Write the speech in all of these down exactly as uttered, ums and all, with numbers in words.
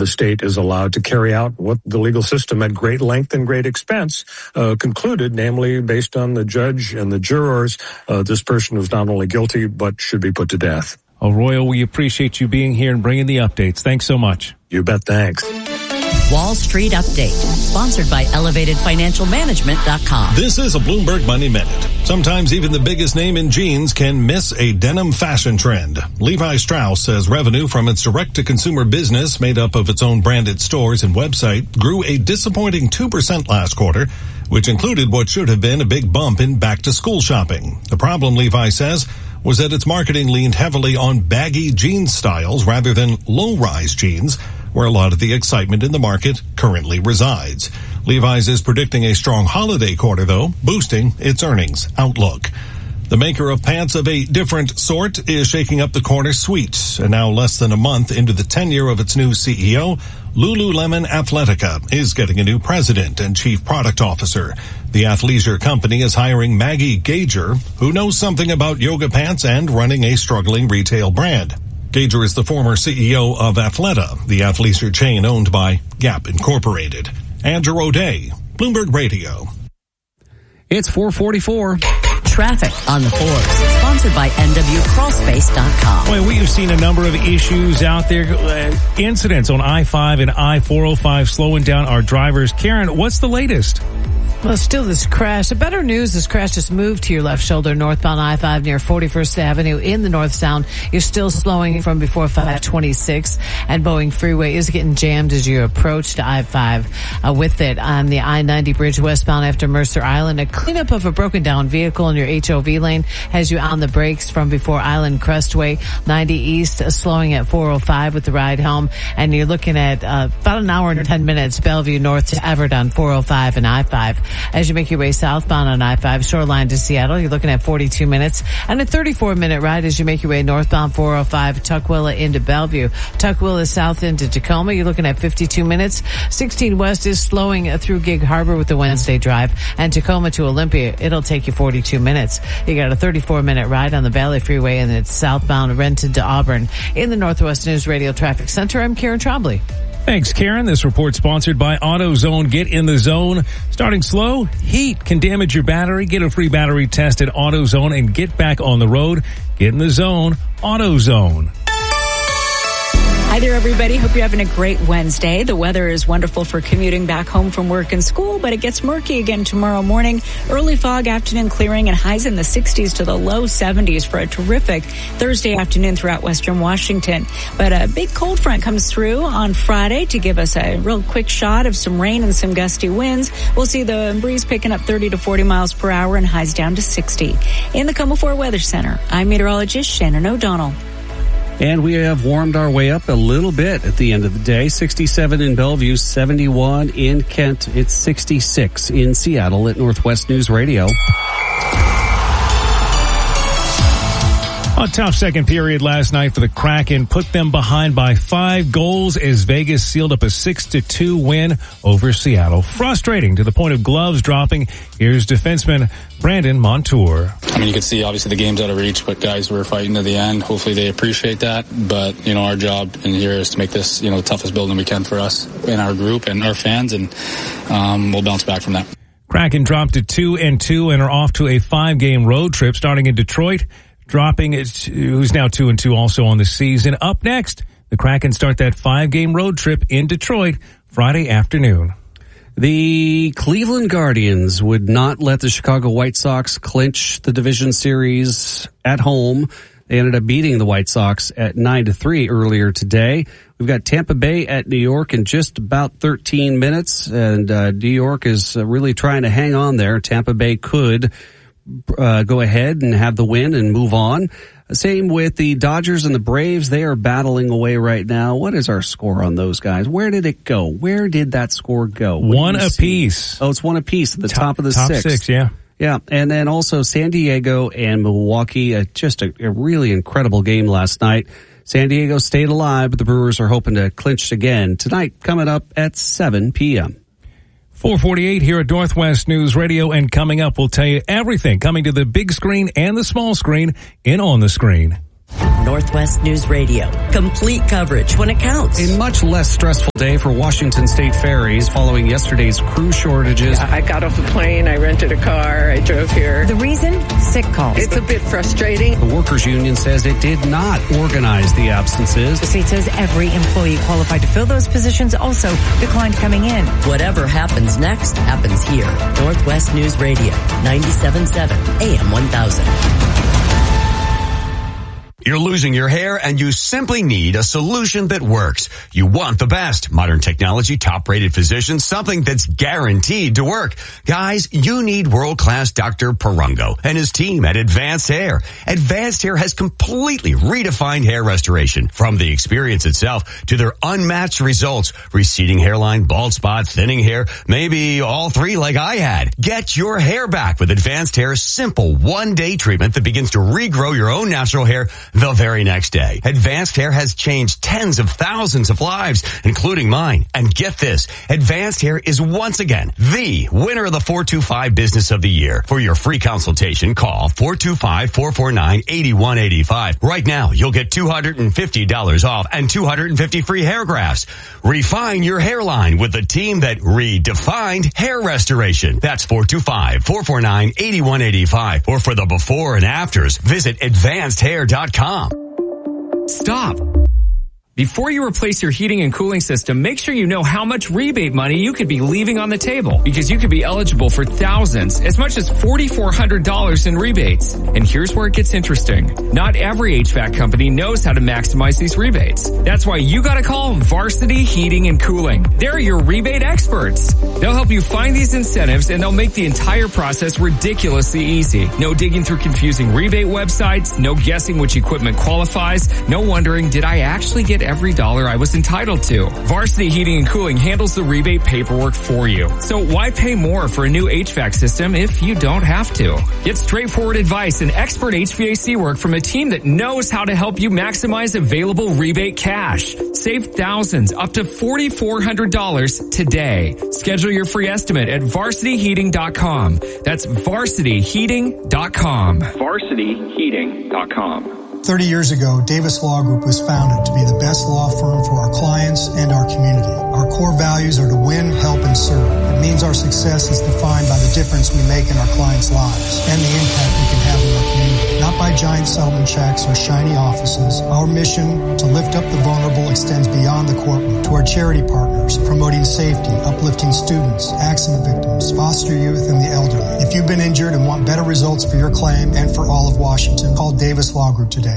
the state is allowed to carry out what the legal system at great length and great expense uh, concluded, namely, based on the judge and the jurors, uh, this person was not only guilty, but should be put to death. Arroyo, we appreciate you being here and bringing the updates. Thanks so much. You bet. Thanks. Wall Street Update, sponsored by elevated financial management dot com. This is a Bloomberg Money Minute. Sometimes even the biggest name in jeans can miss a denim fashion trend. Levi Strauss says revenue from its direct-to-consumer business, made up of its own branded stores and website, grew a disappointing two percent last quarter, which included what should have been a big bump in back-to-school shopping. The problem, Levi says, was that its marketing leaned heavily on baggy jeans styles rather than low-rise jeans, where a lot of the excitement in the market currently resides. Levi's is predicting a strong holiday quarter, though, boosting its earnings outlook. The maker of pants of a different sort is shaking up the corner suite, and now less than a month into the tenure of its new C E O, Lululemon Athletica is getting a new president and chief product officer. The athleisure company is hiring Maggie Gager, who knows something about yoga pants and running a struggling retail brand. Gager is the former C E O of Athleta, the athleisure chain owned by Gap Incorporated. Andrew O'Day, Bloomberg Radio. It's four forty-four. Traffic on the fours, sponsored by N W crawl space dot com. Well, we have seen a number of issues out there, uh, incidents on I five and I four oh five slowing down our drivers. Karen, what's the latest? Well, still this crash. The better news, this crash just moved to your left shoulder, northbound I five near forty-first Avenue in the North Sound. You're still slowing from before five twenty-six, and Boeing Freeway is getting jammed as you approach to I five. Uh, with it on the I ninety bridge westbound after Mercer Island, a cleanup of a broken down vehicle in your H O V lane has you on the brakes from before Island Crestway. ninety East uh, slowing at four oh five with the ride home, and you're looking at uh, about an hour and ten minutes Bellevue North to Everett on four oh five and I five. As you make your way southbound on I five, Shoreline to Seattle, you're looking at forty-two minutes, and a thirty-four minute ride as you make your way northbound four oh five, Tukwila into Bellevue. Tukwila south into Tacoma, you're looking at fifty-two minutes. sixteen West is slowing through Gig Harbor with the Wednesday drive, and Tacoma to Olympia, it'll take you forty-two minutes. You got a thirty-four minute ride on the Valley Freeway, and it's southbound Renton to Auburn. In the Northwest News Radio Traffic Center, I'm Karen Trombley. Thanks, Karen. This report sponsored by AutoZone. Get in the zone. Starting slow, heat can damage your battery. Get a free battery test at AutoZone and get back on the road. Get in the zone. AutoZone. Hi there, everybody. Hope you're having a great Wednesday. The weather is wonderful for commuting back home from work and school, but it gets murky again tomorrow morning. Early fog, afternoon clearing, and highs in the sixties to the low seventies for a terrific Thursday afternoon throughout western Washington. But a big cold front comes through on Friday to give us a real quick shot of some rain and some gusty winds. We'll see the breeze picking up thirty to forty miles per hour and highs down to sixty. In the KOMO four Weather Center, I'm meteorologist Shannon O'Donnell. And we have warmed our way up a little bit at the end of the day. sixty-seven in Bellevue, seventy-one in Kent. It's sixty-six in Seattle at Northwest News Radio. A tough second period last night for the Kraken. Put them behind by five goals as Vegas sealed up a six to two win over Seattle. Frustrating to the point of gloves dropping. Here's defenseman Brandon Montour. I mean, you can see obviously the game's out of reach, but guys were fighting to the end. Hopefully they appreciate that. But, you know, our job in here is to make this, you know, the toughest building we can for us and our group and our fans, and um, we'll bounce back from that. Kraken dropped to two and two and are off to a five-game road trip starting in Detroit. Dropping it, who's now two and two also on the season. Up next, the Kraken start that five-game road trip in Detroit Friday afternoon. The Cleveland Guardians would not let the Chicago White Sox clinch the division series at home. They ended up beating the White Sox at nine to three earlier today. We've got Tampa Bay at New York in just about thirteen minutes, and uh, New York is uh, really trying to hang on there. Tampa Bay could Uh, go ahead and have the win and move on. Same with the Dodgers and the Braves. They are battling away right now. What is our score on those guys? Where did it go? Where did that score go? What one apiece. Oh, it's one apiece at the top, top of the top sixth. six, yeah. Yeah, and then also San Diego and Milwaukee. Uh, just a, a really incredible game last night. San Diego stayed alive, but the Brewers are hoping to clinch again tonight, coming up at seven p.m. four forty-eight here at Northwest News Radio, and coming up, we'll tell you everything coming to the big screen and the small screen in On the Screen. Northwest News Radio. Complete coverage when it counts. A much less stressful day for Washington State ferries following yesterday's crew shortages. I got off a plane, I rented a car, I drove here. The reason? Sick calls. It's a bit frustrating. The workers' union says it did not organize the absences. The state says every employee qualified to fill those positions also declined coming in. Whatever happens next happens here. Northwest News Radio, ninety-seven point seven A M one thousand. You're losing your hair and you simply need a solution that works. You want the best. Modern technology, top-rated physicians, something that's guaranteed to work. Guys, you need world-class Doctor Perungo and his team at Advanced Hair. Advanced Hair has completely redefined hair restoration. From the experience itself to their unmatched results. Receding hairline, bald spot, thinning hair, maybe all three like I had. Get your hair back with Advanced Hair's simple one-day treatment that begins to regrow your own natural hair the very next day. Advanced Hair has changed tens of thousands of lives, including mine. And get this, Advanced Hair is once again the winner of the four two five Business of the Year. For your free consultation, call four two five, four four nine, eight one eight five. Right now, you'll get two hundred fifty dollars off and two hundred fifty free hair grafts. Refine your hairline with the team that redefined hair restoration. That's four two five, four four nine, eight one eight five. Or for the before and afters, visit advanced hair dot com. Stop. Before you replace your heating and cooling system, make sure you know how much rebate money you could be leaving on the table, because you could be eligible for thousands, as much as four thousand four hundred dollars in rebates. And here's where it gets interesting. Not every H V A C company knows how to maximize these rebates. That's why you gotta call Varsity Heating and Cooling. They're your rebate experts. They'll help you find these incentives, and they'll make the entire process ridiculously easy. No digging through confusing rebate websites, no guessing which equipment qualifies, no wondering, did I actually get every dollar I was entitled to? Varsity Heating and Cooling handles the rebate paperwork for you. So why pay more for a new H V A C system if you don't have to? Get straightforward advice and expert H V A C work from a team that knows how to help you maximize available rebate cash. Save thousands, up to four thousand four hundred dollars today. Schedule your free estimate at varsity heating dot com. That's varsity heating dot com. varsity heating dot com. thirty years ago, Davis Law Group was founded to be the best law firm for our clients and our community. Our core values are to win, help, and serve. It means our success is defined by the difference we make in our clients' lives and the impact we can have in our community. Not by giant settlement checks or shiny offices. Our mission to lift up the vulnerable extends beyond the courtroom to our charity partners, promoting safety, uplifting students, accident victims, foster youth, and the elderly. If you've been injured and want better results for your claim and for all of Washington, call Davis Law Group today.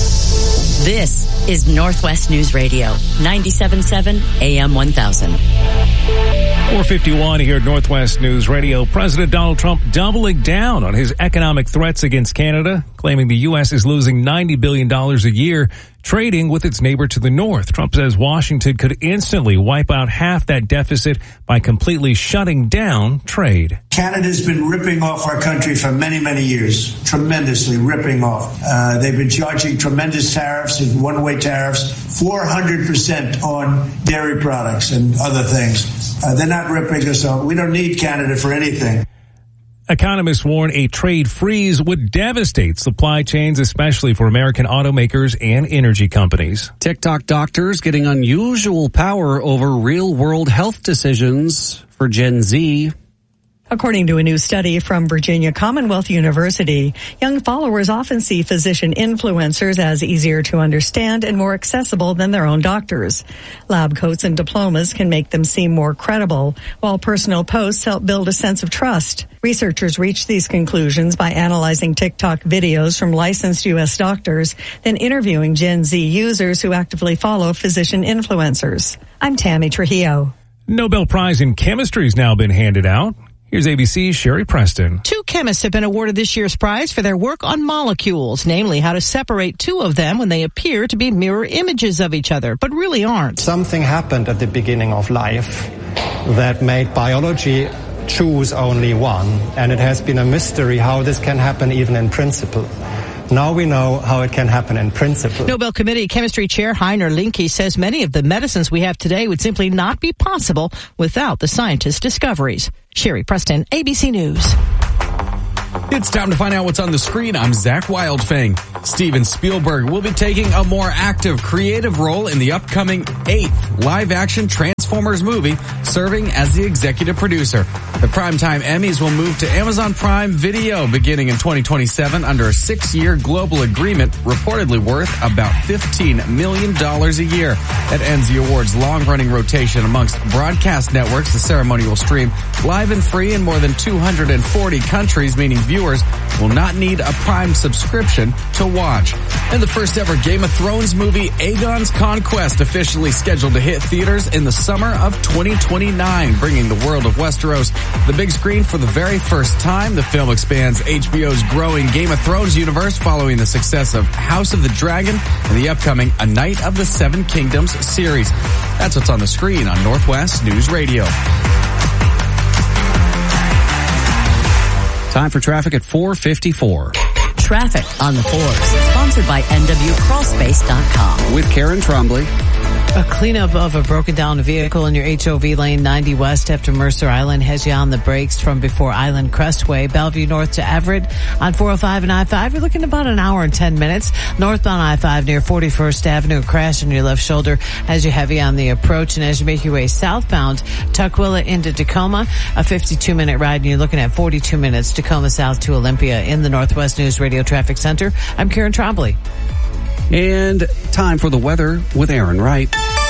This is Northwest News Radio, ninety-seven point seven A M one thousand. four fifty-one here at Northwest News Radio. President Donald Trump doubling down on his economic threats against Canada, claiming the U S is losing ninety billion dollars a year trading with its neighbor to the north. Trump says Washington could instantly wipe out half that deficit by completely shutting down trade. Canada's been ripping off our country for many, many years, tremendously ripping off. Uh, they've been charging tremendous tariffs, one-way tariffs, four hundred percent on dairy products and other things. Uh, they're not ripping us off. We don't need Canada for anything. Economists warn a trade freeze would devastate supply chains, especially for American automakers and energy companies. TikTok doctors getting unusual power over real-world health decisions for Gen Z. According to a new study from Virginia Commonwealth University, young followers often see physician influencers as easier to understand and more accessible than their own doctors. Lab coats and diplomas can make them seem more credible, while personal posts help build a sense of trust. Researchers reached these conclusions by analyzing TikTok videos from licensed U S doctors, then interviewing Gen Z users who actively follow physician influencers. I'm Tammy Trujillo. Nobel Prize in Chemistry has now been handed out. Here's A B C's Sherry Preston. Two chemists have been awarded this year's prize for their work on molecules, namely how to separate two of them when they appear to be mirror images of each other, but really aren't. Something happened at the beginning of life that made biology choose only one, and it has been a mystery how this can happen even in principle. Now we know how it can happen in principle. Nobel Committee Chemistry Chair Heiner Linke says many of the medicines we have today would simply not be possible without the scientists' discoveries. Sherry Preston, A B C News. It's time to find out what's on the screen. I'm Zach Wildfang. Steven Spielberg will be taking a more active, creative role in the upcoming eighth live-action Transformers movie, serving as the executive producer. The Primetime Emmys will move to Amazon Prime Video beginning in twenty twenty-seven under a six-year global agreement reportedly worth about fifteen million dollars a year. That ends the award's long-running rotation amongst broadcast networks. The ceremony will stream live and free in more than two hundred forty countries, meaning viewers will not need a Prime subscription to watch. And the first ever Game of Thrones movie, Aegon's Conquest, officially scheduled to hit theaters in the summer of twenty twenty-nine, bringing the world of Westeros to the big screen for the very first time. The film expands H B O's growing Game of Thrones universe following the success of House of the Dragon and the upcoming A Night of the Seven Kingdoms series. That's what's on the screen on Northwest News Radio. Time for traffic at four fifty-four. Traffic on the fours, sponsored by N W crawl space dot com. With Karen Trombley. A cleanup of a broken down vehicle in your H O V lane ninety west after Mercer Island has you on the brakes from before Island Crestway. Bellevue north to Everett on four oh five and I five. You're looking about an hour and ten minutes. Northbound I five near forty-first Avenue. Crash on your left shoulder as you heavy on the approach. And as you make your way southbound, Tukwila into Tacoma, a fifty-two minute ride. And you're looking at forty-two minutes Tacoma south to Olympia. In the Northwest News Radio Traffic Center, I'm Karen Trombley. And time for the weather with Aaron Wright.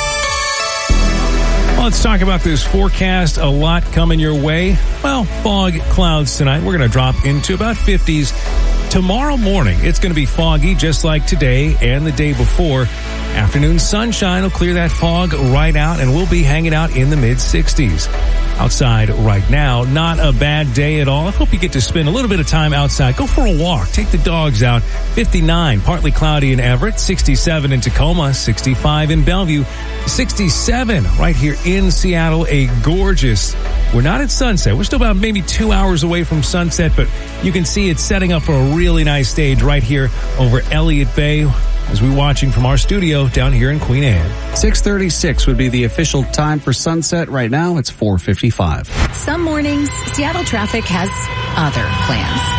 Well, let's talk about this forecast. A lot coming your way. Well, fog, clouds tonight. We're going to drop into about fifties. Tomorrow morning, it's going to be foggy just like today and the day before. Afternoon sunshine will clear that fog right out, and we'll be hanging out in the mid-sixties. Outside right now, not a bad day at all. I hope you get to spend a little bit of time outside. Go for a walk. Take the dogs out. fifty-nine, partly cloudy in Everett. sixty-seven in Tacoma. sixty-five in Bellevue. sixty-seven right here in Seattle. A gorgeous, we're not at sunset. We're still about maybe two hours away from sunset, but you can see it's setting up for a really nice stage right here over Elliott Bay as we're watching from our studio down here in Queen Anne. six thirty-six would be the official time for sunset. Right now, it's four fifty-five. Some mornings, Seattle traffic has other plans.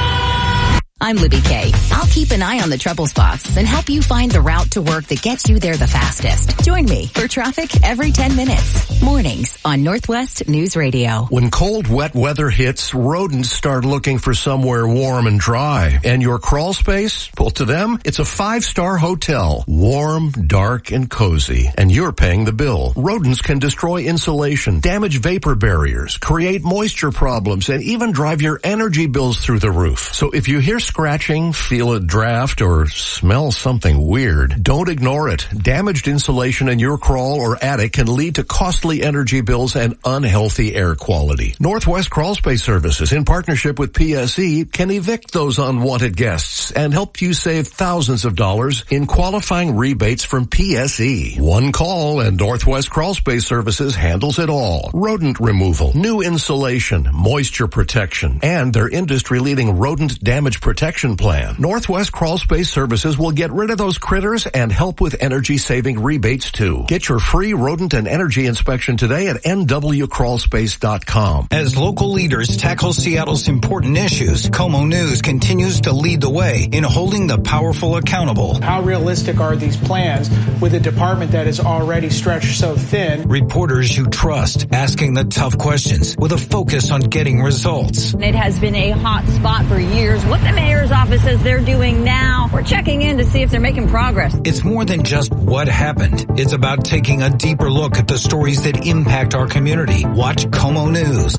I'm Libby Kay. I'll keep an eye on the trouble spots and help you find the route to work that gets you there the fastest. Join me for traffic every ten minutes. Mornings on Northwest News Radio. When cold, wet weather hits, rodents start looking for somewhere warm and dry. And your crawl space? Well, to them, it's a five-star hotel. Warm, dark, and cozy. And you're paying the bill. Rodents can destroy insulation, damage vapor barriers, create moisture problems, and even drive your energy bills through the roof. So if you hear scratching, feel a draft, or smell something weird, don't ignore it. Damaged insulation in your crawl or attic can lead to costly energy bills and unhealthy air quality. Northwest Crawl Space Services, in partnership with P S E, can evict those unwanted guests and help you save thousands of dollars in qualifying rebates from P S E. One call and Northwest Crawl Space Services handles it all. Rodent removal, new insulation, moisture protection, and their industry-leading rodent damage protection plan. Northwest Crawl Space Services will get rid of those critters and help with energy-saving rebates too. Get your free rodent and energy inspection today at N W crawl space dot com. As local leaders tackle Seattle's important issues, Como News continues to lead the way in holding the powerful accountable. How realistic are these plans with a department that is already stretched so thin? Reporters you trust, asking the tough questions with a focus on getting results. It has been a hot spot for years. What the mayor's office says they're doing now, we're checking in to see if they're making progress. It's more than just what happened. It's about taking a deeper look at the stories that impact our community. Watch Como News.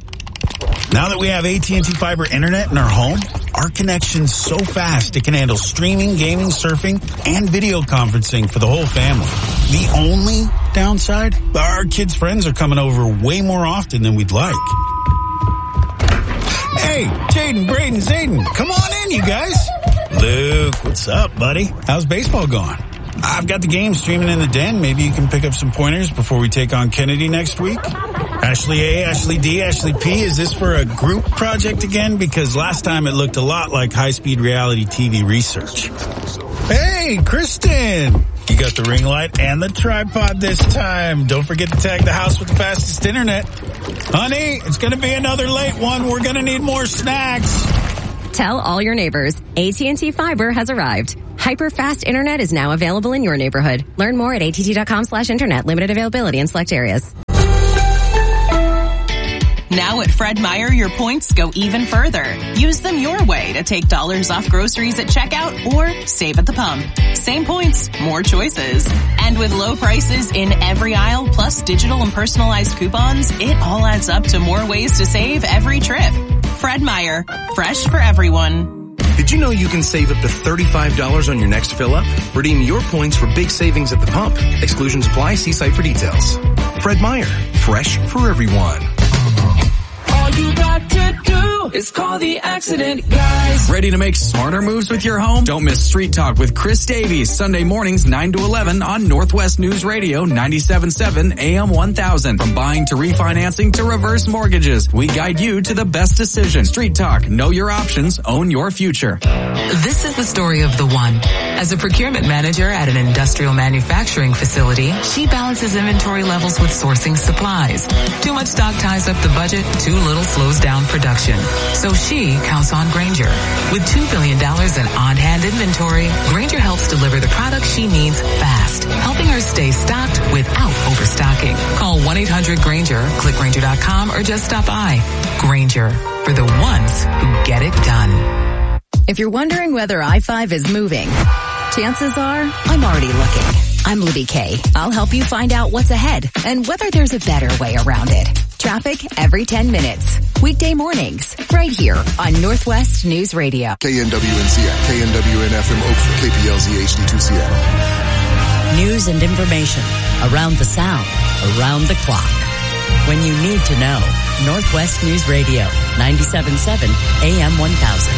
Now that we have A T and T Fiber Internet in our home, our connection's so fast it can handle streaming, gaming, surfing, and video conferencing for the whole family. The only downside? Our kids' friends are coming over way more often than we'd like. Hey, Jaden, Braden, Zayden, come on in, you guys. Luke, what's up, buddy? How's baseball going? I've got the game streaming in the den. Maybe you can pick up some pointers before we take on Kennedy next week. Ashley A, Ashley D, Ashley P, is this for a group project again? Because last time it looked a lot like high-speed reality T V research. Hey, Kristen! You got the ring light and the tripod this time. Don't forget to tag the house with the fastest internet. Honey, it's going to be another late one. We're going to need more snacks. Tell all your neighbors, A T and T Fiber has arrived. Hyper-fast internet is now available in your neighborhood. Learn more at att.com slash internet. Limited availability in select areas. Now at Fred Meyer, your points go even further. Use them your way to take dollars off groceries at checkout or save at the pump. Same points, more choices. And with low prices in every aisle, plus digital and personalized coupons, it all adds up to more ways to save every trip. Fred Meyer, fresh for everyone. Did you know you can save up to thirty-five dollars on your next fill-up? Redeem your points for big savings at the pump. Exclusions apply. See site for details. Fred Meyer, fresh for everyone. All you got to do is call the Accident Guys. Ready to make smarter moves with your home? Don't miss Street Talk with Chris Davies, Sunday mornings nine to eleven on Northwest News Radio ninety-seven point seven A M one thousand. From buying to refinancing to reverse mortgages, we guide you to the best decision. Street Talk, know your options, own your future. This is the story of the one. As a procurement manager at an industrial manufacturing facility, she balances inventory levels with sourcing supplies. Too much stock ties up the budget, too little slows down production. So she counts on Grainger. With two billion dollars in on-hand inventory, Grainger helps deliver the products she needs fast, helping her stay stocked without overstocking. Call one eight hundred Grainger, click Grainger dot com, or just stop by. Grainger, for the ones who get it done. If you're wondering whether I five is moving, chances are I'm already looking. I'm Libby Kay. I'll help you find out what's ahead and whether there's a better way around it. Traffic every ten minutes. Weekday mornings, right here on Northwest News Radio. K N W N Seattle, K N W N F M Oakville, K P L Z H D two Seattle. News and information around the sound, around the clock. When you need to know, Northwest News Radio, ninety-seven point seven A M one thousand.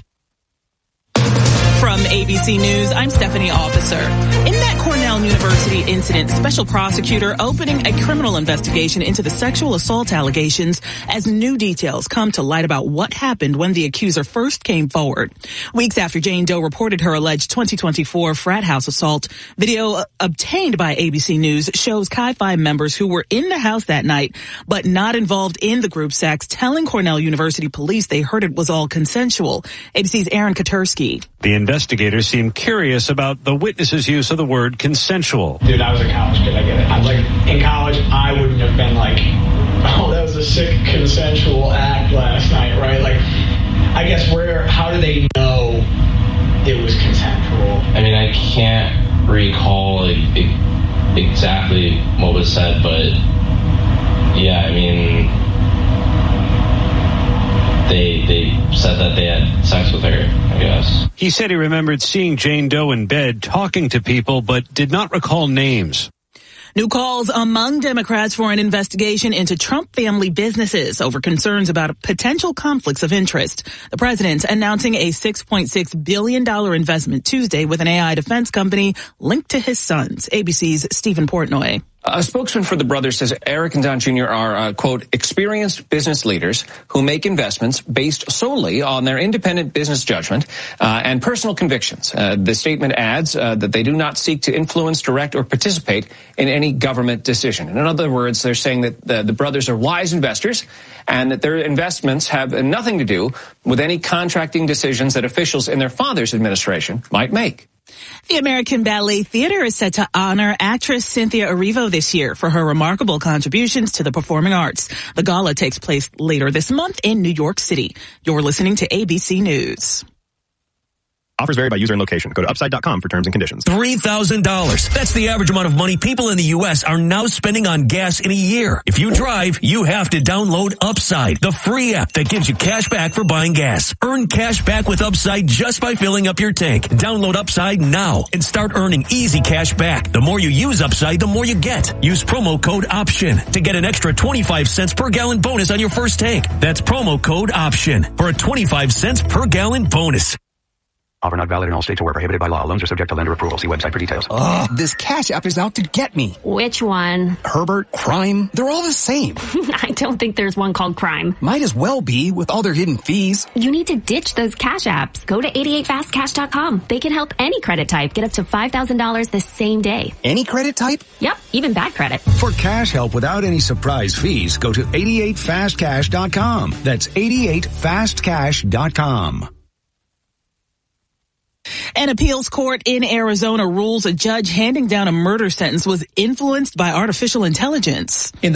From A B C News, I'm Stephanie Officer. In that Cornell University incident, special prosecutor opening a criminal investigation into the sexual assault allegations as new details come to light about what happened when the accuser first came forward. Weeks after Jane Doe reported her alleged twenty twenty-four frat house assault, video obtained by A B C News shows Chi Phi members who were in the house that night but not involved in the group sex telling Cornell University police they heard it was all consensual. A B C's Aaron Katursky. The investigators seem curious about the witness's use of the word consensual. Dude, I was a college kid. I get it. I like in college, I wouldn't have been like, "Oh, that was a sick consensual act last night," right? Like, I guess where, how do they know it was consensual? I mean, I can't recall like, exactly what was said, but yeah, I mean, they they said that they had sex with her, I guess. He said he remembered seeing Jane Doe in bed talking to people, but did not recall names. New calls among Democrats for an investigation into Trump family businesses over concerns about potential conflicts of interest. The president announcing a six point six billion dollars investment Tuesday with an A I defense company linked to his sons. A B C's Stephen Portnoy. A spokesman for the brothers says Eric and Don Junior are, uh, quote, experienced business leaders who make investments based solely on their independent business judgment uh, and personal convictions. Uh, the statement adds uh, that they do not seek to influence, direct, or participate in any government decision. And in other words, they're saying that the, the brothers are wise investors and that their investments have nothing to do with any contracting decisions that officials in their father's administration might make. The American Ballet Theater is set to honor actress Cynthia Erivo this year for her remarkable contributions to the performing arts. The gala takes place later this month in New York City. You're listening to A B C News. Offers vary by user and location. Go to upside dot com for terms and conditions. three thousand dollars. That's the average amount of money people in the U S are now spending on gas in a year. If you drive, you have to download Upside, the free app that gives you cash back for buying gas. Earn cash back with Upside just by filling up your tank. Download Upside now and start earning easy cash back. The more you use Upside, the more you get. Use promo code OPTION to get an extra twenty-five cents per gallon bonus on your first tank. That's promo code OPTION for a twenty-five cents per gallon bonus. Offer not valid in all states or where prohibited by law. Loans are subject to lender approval. See website for details. Ugh, this Cash App is out to get me. Which one? Herbert, Crime, they're all the same. I don't think there's one called Crime. Might as well be with all their hidden fees. You need to ditch those Cash Apps. Go to eighty-eight fast cash dot com. They can help any credit type get up to five thousand dollars the same day. Any credit type? Yep, even bad credit. For cash help without any surprise fees, go to eighty-eight fast cash dot com. That's eighty-eight fast cash dot com. An appeals court in Arizona rules a judge handing down a murder sentence was influenced by artificial intelligence. In the